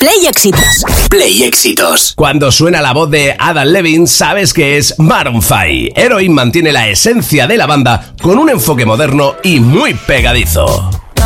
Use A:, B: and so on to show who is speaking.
A: Play Éxitos.
B: Play Éxitos.
C: Cuando suena la voz de Adam Levine, sabes que es Maroon 5. Heroin mantiene la esencia de la banda con un enfoque moderno y muy pegadizo.